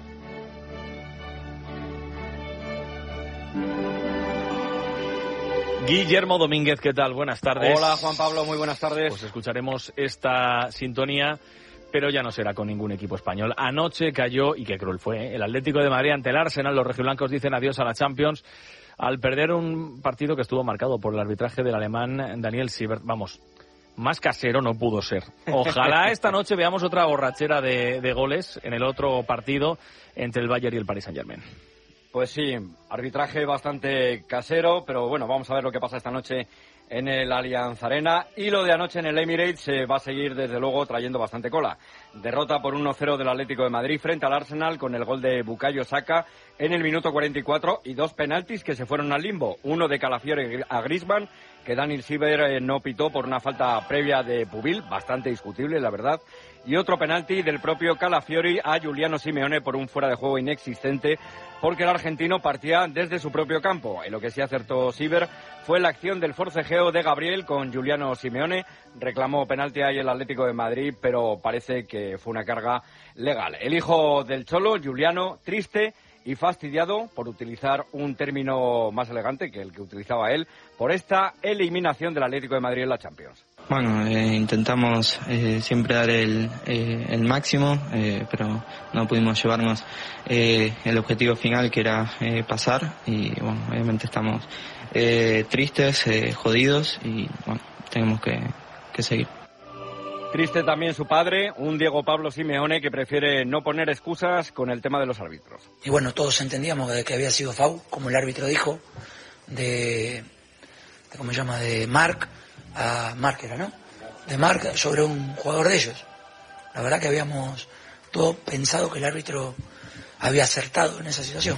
Guillermo Domínguez, ¿qué tal? Buenas tardes. Hola, Juan Pablo, muy buenas tardes. Pues escucharemos esta sintonía, pero ya no será con ningún equipo español. Anoche cayó, y qué cruel fue, el Atlético de Madrid ante el Arsenal. Los rojiblancos dicen adiós a la Champions al perder un partido que estuvo marcado por el arbitraje del alemán Daniel Siebert. Vamos, más casero no pudo ser. Ojalá esta noche veamos otra borrachera de goles en el otro partido entre el Bayern y el Paris Saint-Germain. Pues sí, arbitraje bastante casero, pero bueno, vamos a ver lo que pasa esta noche en el Allianz Arena. Y lo de anoche en el Emirates va a seguir, desde luego, trayendo bastante cola. Derrota por 1-0 del Atlético de Madrid frente al Arsenal con el gol de Bukayo Saka en el minuto 44 y 2 penaltis que se fueron al limbo. Uno de Calafiori a Griezmann, que Daniel Siebert no pitó por una falta previa de Pubil, bastante discutible, la verdad. Y otro penalti del propio Calafiori a Giuliano Simeone por un fuera de juego inexistente, porque el argentino partía desde su propio campo. En lo que sí acertó Siebert fue la acción del forcejeo de Gabriel con Giuliano Simeone. Reclamó penalti ahí el Atlético de Madrid, pero parece que fue una carga legal. El hijo del Cholo, Giuliano, triste y fastidiado, por utilizar un término más elegante que el que utilizaba él, por esta eliminación del Atlético de Madrid en la Champions. Bueno, intentamos siempre dar el máximo, pero no pudimos llevarnos el objetivo final, que era pasar, y bueno, obviamente estamos tristes, jodidos, y bueno, tenemos que seguir. Triste también su padre, un Diego Pablo Simeone, que prefiere no poner excusas con el tema de los árbitros. Y bueno, todos entendíamos de que había sido foul, como el árbitro dijo, de ¿cómo se llama?, de Marc a Marc, era, ¿no? De Marc sobre un jugador de ellos. La verdad que habíamos todos pensado que el árbitro había acertado en esa situación.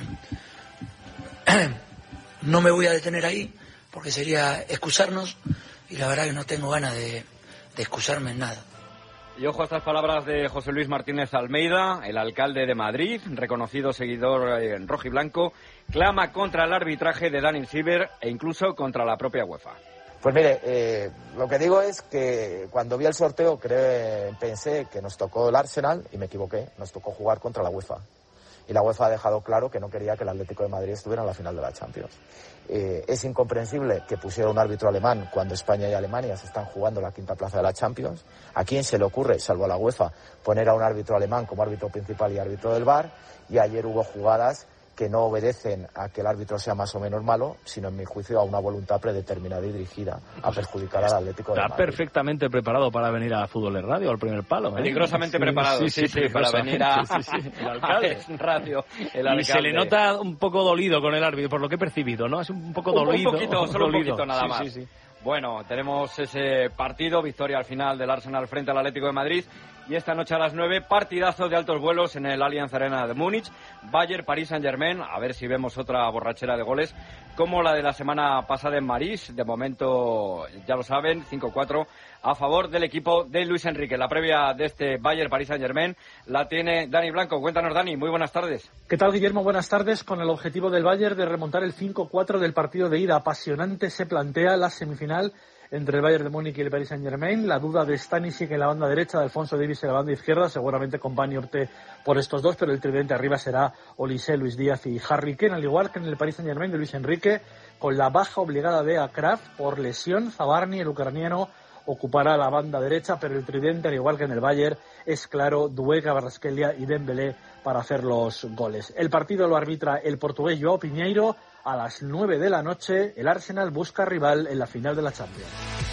No me voy a detener ahí, porque sería excusarnos, y la verdad que no tengo ganas de excusarme en nada. Y ojo a estas palabras de José Luis Martínez Almeida, el alcalde de Madrid, reconocido seguidor en rojo y blanco, clama contra el arbitraje de Daniel Siebert e incluso contra la propia UEFA. Pues mire, lo que digo es que cuando vi el sorteo pensé que nos tocó el Arsenal y me equivoqué, nos tocó jugar contra la UEFA. Y la UEFA ha dejado claro que no quería que el Atlético de Madrid estuviera en la final de la Champions. Es incomprensible que pusiera un árbitro alemán cuando España y Alemania se están jugando la quinta plaza de la Champions. ¿A quién se le ocurre, salvo a la UEFA, poner a un árbitro alemán como árbitro principal y árbitro del VAR? Y ayer hubo jugadas que no obedecen a que el árbitro sea más o menos malo, sino, en mi juicio, a una voluntad predeterminada y dirigida a perjudicar al Atlético de Madrid. Está perfectamente preparado para venir a Fútbol de Radio, al primer palo. Peligrosamente preparado, sí, para venir a el alcalde. Radio. Y se le nota un poco dolido con el árbitro, por lo que he percibido, ¿no? Es un poco dolido. Un poquito, solo dolido. Un poquito nada más. Sí. Bueno, tenemos ese partido, victoria al final del Arsenal frente al Atlético de Madrid. Y esta noche a las 9, partidazo de altos vuelos en el Allianz Arena de Múnich. Bayern, Paris Saint-Germain, a ver si vemos otra borrachera de goles como la de la semana pasada en París. De momento, ya lo saben, 5-4 a favor del equipo de Luis Enrique. La previa de este Bayern, Paris Saint-Germain la tiene Dani Blanco. Cuéntanos, Dani, muy buenas tardes. ¿Qué tal, Guillermo? Buenas tardes. Con el objetivo del Bayern de remontar el 5-4 del partido de ida. Apasionante se plantea la semifinal entre el Bayern de Múnich y el Paris Saint-Germain. La duda de Stanisic en la banda derecha, de Alphonso Davies en la banda izquierda, seguramente con Bani opte por estos dos, pero el tridente arriba será Olise, Luis Díaz y Harry Kane, al igual que en el Paris Saint-Germain de Luis Enrique, con la baja obligada de Akraf por lesión. Zabarni, el ucraniano, ocupará la banda derecha, pero el tridente, al igual que en el Bayern, es claro, Doué, Kvaratskhelia y Dembélé para hacer los goles. El partido lo arbitra el portugués João Pinheiro. A las 9 de la noche, el Arsenal busca rival en la final de la Champions.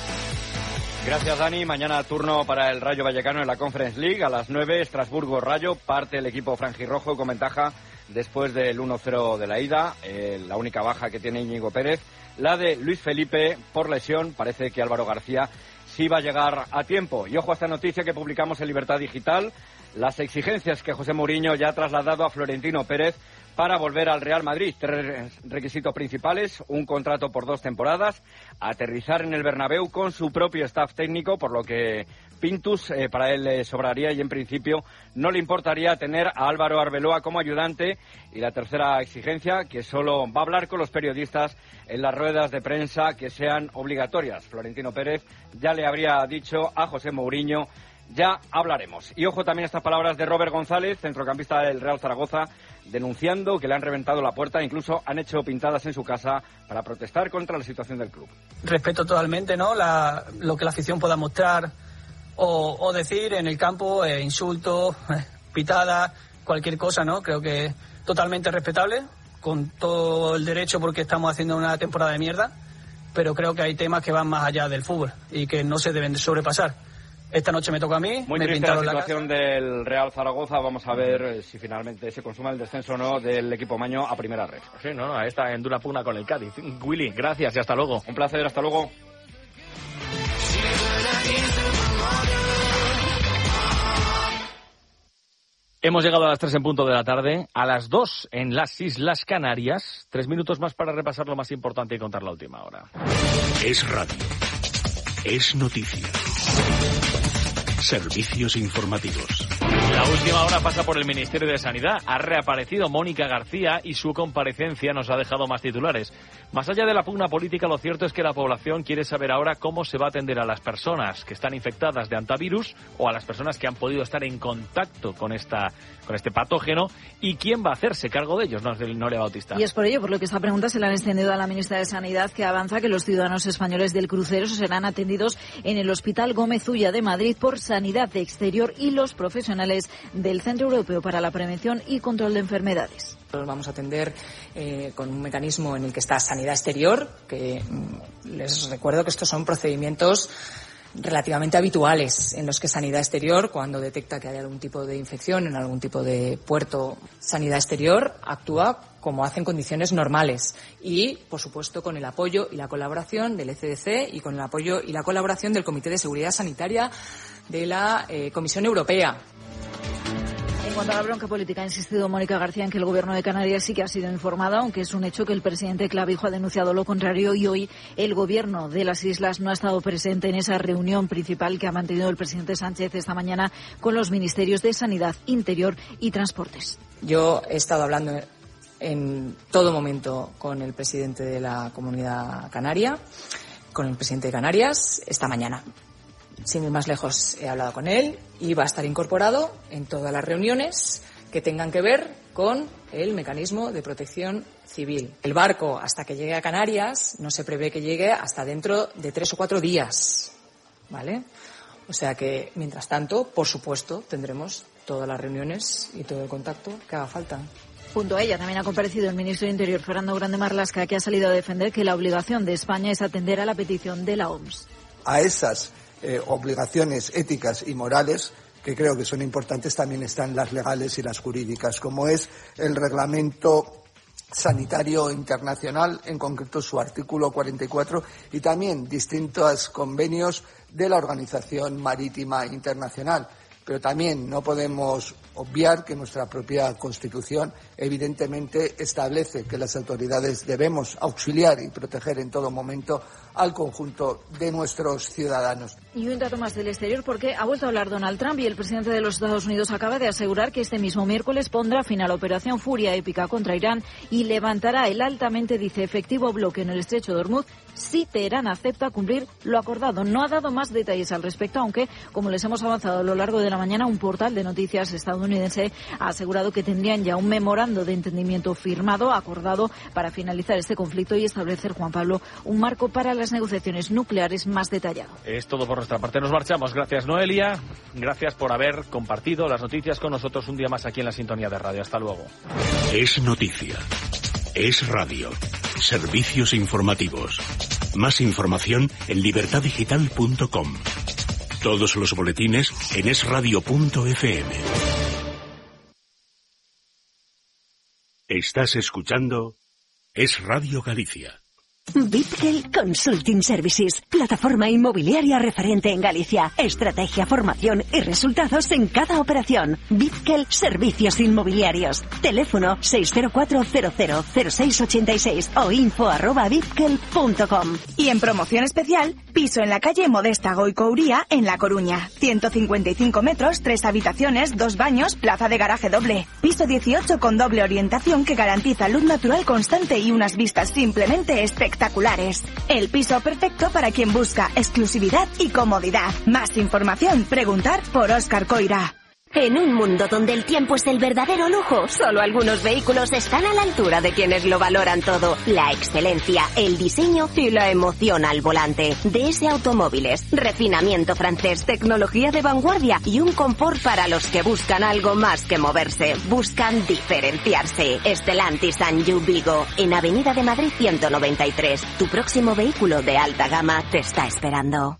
Gracias, Dani. Mañana turno para el Rayo Vallecano en la Conference League. A las 9, Estrasburgo-Rayo. Parte el equipo franjirrojo con ventaja después del 1-0 de la ida. La única baja que tiene Íñigo Pérez. la de Luis Felipe por lesión. Parece que Álvaro García sí va a llegar a tiempo. Y ojo a esta noticia que publicamos en Libertad Digital, las exigencias que José Mourinho ya ha trasladado a Florentino Pérez para volver al Real Madrid. 3 requisitos principales: un contrato por 2 temporadas, aterrizar en el Bernabéu con su propio staff técnico, por lo que Pintus para él le sobraría y en principio no le importaría tener a Álvaro Arbeloa como ayudante. Y la tercera exigencia, que solo va a hablar con los periodistas en las ruedas de prensa que sean obligatorias. Florentino Pérez ya le habría dicho a José Mourinho: ya hablaremos. Y ojo también a estas palabras de Robert González, centrocampista del Real Zaragoza, denunciando que le han reventado la puerta, incluso han hecho pintadas en su casa para protestar contra la situación del club. Respeto totalmente, ¿no?, lo que la afición pueda mostrar o decir en el campo, insultos, pitadas, cualquier cosa, ¿no? Creo que es totalmente respetable, con todo el derecho, porque estamos haciendo una temporada de mierda, pero creo que hay temas que van más allá del fútbol y que no se deben de sobrepasar. Esta noche me toca a mí. Muy triste la situación del Real Zaragoza. Vamos a ver si finalmente se consuma el descenso o no del equipo maño a primera red. Sí, no, ahí está en dura pugna con el Cádiz. Willy, gracias y hasta luego. Un placer, hasta luego. Hemos llegado a las 3 en punto de la tarde, a las 2 en las Islas Canarias. 3 minutos más para repasar lo más importante y contar la última hora. Es radio. Es noticia. Servicios informativos. La última hora pasa por el Ministerio de Sanidad. Ha reaparecido Mónica García y su comparecencia nos ha dejado más titulares. Más allá de la pugna política, lo cierto es que la población quiere saber ahora cómo se va a atender a las personas que están infectadas de hantavirus o a las personas que han podido estar en contacto con este patógeno y quién va a hacerse cargo de ellos, Noelia Bautista. Y es por ello por lo que esta pregunta se la han extendido a la ministra de Sanidad, que avanza que los ciudadanos españoles del crucero serán atendidos en el Hospital Gómez Ulla de Madrid por Sanidad de Exterior y los profesionales del Centro Europeo para la Prevención y Control de Enfermedades. Los vamos a atender con un mecanismo en el que está Sanidad Exterior, que les recuerdo que estos son procedimientos relativamente habituales en los que Sanidad Exterior, cuando detecta que hay algún tipo de infección en algún tipo de puerto, Sanidad Exterior actúa como hace en condiciones normales y, por supuesto, con el apoyo y la colaboración del ECDC y con el apoyo y la colaboración del Comité de Seguridad Sanitaria de la Comisión Europea. En cuanto a la bronca política, ha insistido Mónica García en que el Gobierno de Canarias sí que ha sido informado, aunque es un hecho que el presidente Clavijo ha denunciado lo contrario y hoy el Gobierno de las Islas no ha estado presente en esa reunión principal que ha mantenido el presidente Sánchez esta mañana con los ministerios de Sanidad, Interior y Transportes. Yo he estado hablando en todo momento con el presidente de la Comunidad Canaria, con el presidente de Canarias, esta mañana. Sin ir más lejos, he hablado con él y va a estar incorporado en todas las reuniones que tengan que ver con el mecanismo de protección civil. El barco, hasta que llegue a Canarias, no se prevé que llegue hasta dentro de 3 o 4 días, ¿vale? O sea que, mientras tanto, por supuesto, tendremos todas las reuniones y todo el contacto que haga falta. Junto a ella también ha comparecido el ministro de Interior, Fernando Grande Marlaska, que ha salido a defender que la obligación de España es atender a la petición de la OMS. A esas obligaciones éticas y morales, que creo que son importantes, también están las legales y las jurídicas, como es el Reglamento Sanitario Internacional, en concreto su artículo 44, y también distintos convenios de la Organización Marítima Internacional. Pero también no podemos obviar que nuestra propia Constitución evidentemente establece que las autoridades debemos auxiliar y proteger en todo momento al conjunto de nuestros ciudadanos. Y un dato más del exterior, porque ha vuelto a hablar Donald Trump y el presidente de los Estados Unidos acaba de asegurar que este mismo miércoles pondrá fin a la operación Furia Épica contra Irán y levantará el altamente, dice, efectivo bloque en el estrecho de Hormuz si Teherán acepta cumplir lo acordado. No ha dado más detalles al respecto, aunque, como les hemos avanzado a lo largo de la mañana, un portal de noticias estadounidense ha asegurado que tendrían ya un memorando de entendimiento firmado, acordado, para finalizar este conflicto y establecer, Juan Pablo, un marco para las negociaciones nucleares más detallado. Es todo por nuestra parte. Nos marchamos. Gracias, Noelia. Gracias por haber compartido las noticias con nosotros un día más aquí en la sintonía de radio. Hasta luego. Es noticia. Es radio. Servicios informativos. Más información en libertaddigital.com. Todos los boletines en esradio.fm. Estás escuchando Es Radio Galicia. Bitgel Consulting Services, plataforma inmobiliaria referente en Galicia. Estrategia, formación y resultados en cada operación. Bitgel Servicios Inmobiliarios. Teléfono 604-000686 o info@bitgel.com. Y en promoción especial, piso en la calle Modesta Goicouría, en La Coruña. 155 metros, 3 habitaciones, 2 baños, plaza de garaje doble. Piso 18 con doble orientación que garantiza luz natural constante y unas vistas simplemente espectaculares. El piso perfecto para quien busca exclusividad y comodidad. Más información, preguntar por Óscar Coira. En un mundo donde el tiempo es el verdadero lujo, solo algunos vehículos están a la altura de quienes lo valoran todo. La excelencia, el diseño y la emoción al volante. DS Automóviles, refinamiento francés, tecnología de vanguardia y un confort para los que buscan algo más que moverse. Buscan diferenciarse. Stellantis and You Vigo, en Avenida de Madrid 193. Tu próximo vehículo de alta gama te está esperando.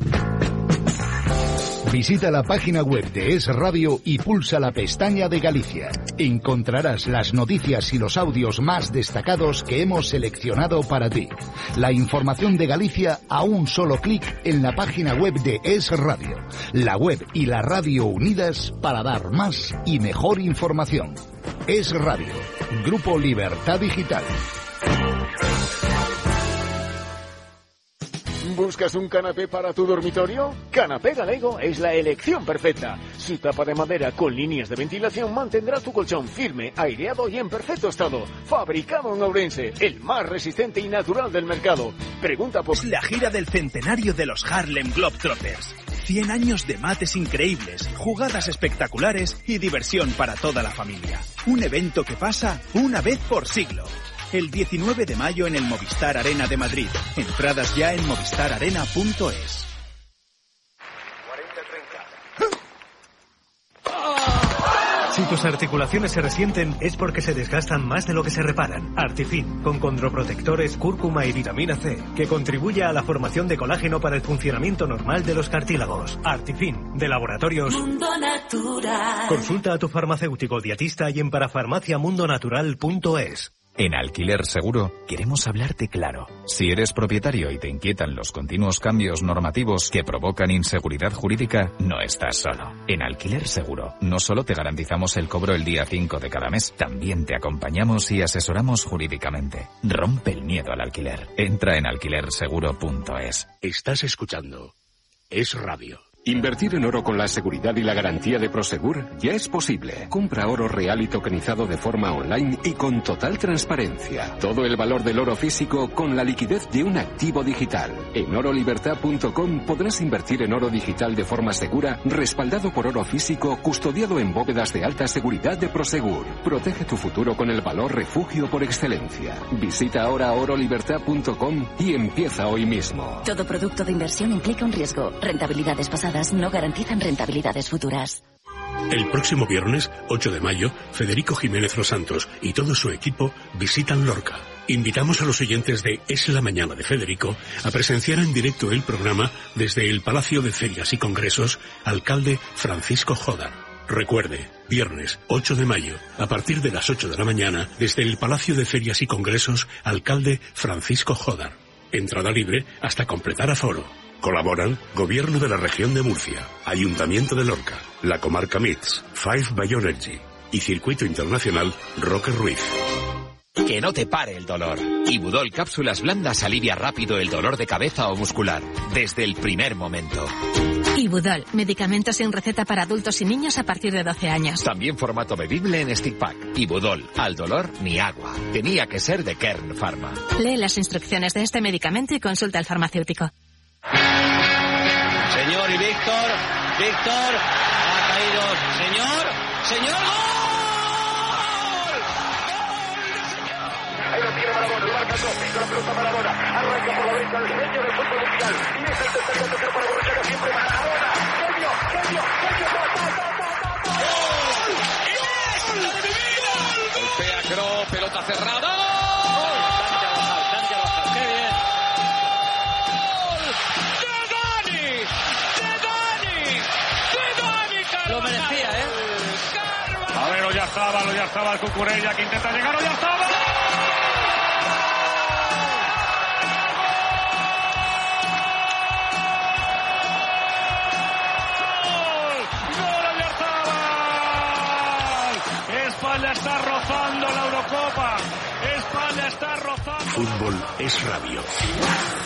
Visita la página web de Es Radio y pulsa la pestaña de Galicia. Encontrarás las noticias y los audios más destacados que hemos seleccionado para ti. La información de Galicia a un solo clic en la página web de Es Radio. La web y la radio unidas para dar más y mejor información. Es Radio, Grupo Libertad Digital. ¿Buscas un canapé para tu dormitorio? Canapé Galego es la elección perfecta. Su tapa de madera con líneas de ventilación mantendrá tu colchón firme, aireado y en perfecto estado. Fabricado en Ourense, el más resistente y natural del mercado. Pregunta por... La gira del centenario de los Harlem Globetrotters. 100 años de mates increíbles, jugadas espectaculares y diversión para toda la familia. Un evento que pasa una vez por siglo. El 19 de mayo en el Movistar Arena de Madrid. Entradas ya en movistararena.es. Si tus articulaciones se resienten es porque se desgastan más de lo que se reparan. Artifin, con condroprotectores, cúrcuma y vitamina C, que contribuye a la formación de colágeno para el funcionamiento normal de los cartílagos. Artifin, de Laboratorios Mundo Natural. Consulta a tu farmacéutico dietista y en parafarmaciamundonatural.es. En Alquiler Seguro queremos hablarte claro. Si eres propietario y te inquietan los continuos cambios normativos que provocan inseguridad jurídica, no estás solo. En Alquiler Seguro no solo te garantizamos el cobro el día 5 de cada mes, también te acompañamos y asesoramos jurídicamente. Rompe el miedo al alquiler. Entra en alquilerseguro.es. Estás escuchando Es Radio. Invertir en oro con la seguridad y la garantía de Prosegur ya es posible. Compra oro real y tokenizado de forma online y con total transparencia. Todo el valor del oro físico con la liquidez de un activo digital. En orolibertad.com podrás invertir en oro digital de forma segura, respaldado por oro físico, custodiado en bóvedas de alta seguridad de Prosegur. Protege tu futuro con el valor refugio por excelencia. Visita ahora orolibertad.com y empieza hoy mismo. Todo producto de inversión implica un riesgo. Rentabilidades pasadas no garantizan rentabilidades futuras. El próximo viernes, 8 de mayo, Federico Jiménez Los Santos y todo su equipo visitan Lorca. Invitamos a los oyentes de Es la Mañana de Federico a presenciar en directo el programa desde el Palacio de Ferias y Congresos, alcalde Francisco Jodar. Recuerde, viernes 8 de mayo, a partir de las 8 de la mañana, desde el Palacio de Ferias y Congresos, alcalde Francisco Jodar. Entrada libre hasta completar aforo. Colaboran Gobierno de la Región de Murcia, Ayuntamiento de Lorca, la Comarca MITS, Five Bioenergy y Circuito Internacional Roque Ruiz. Que no te pare el dolor. Ibudol Cápsulas Blandas alivia rápido el dolor de cabeza o muscular, desde el primer momento. Ibudol, medicamento sin receta para adultos y niños a partir de 12 años. También formato bebible en stick pack. Ibudol, al dolor ni agua. Tenía que ser de Kern Pharma. Lee las instrucciones de este medicamento y consulta al farmacéutico. Señor y Víctor, ha caído, señor, ¡gol! Ahí lo tiene Maradona, lo marca Cope, la pelota Maradona, arranca por la derecha el genio del fútbol mundial, y es el tercero para Borruchaga, siempre Maradona, genio, Golpea Kroos, pelota cerrada. Lo merecía, ¿eh? A ver, ya estaba el Cucurella que intenta llegar, ya estaba. España está rozando la Eurocopa. España está rozando. Fútbol es radio.